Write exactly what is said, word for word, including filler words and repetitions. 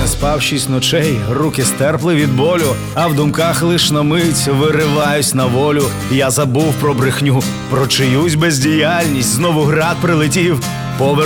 не спав шість ночей, руки стерпли від болю, а в думках лиш на мить вириваюсь на волю. Я забув про брехню, про чиюсь бездіяльність, знову град прилетів. Повер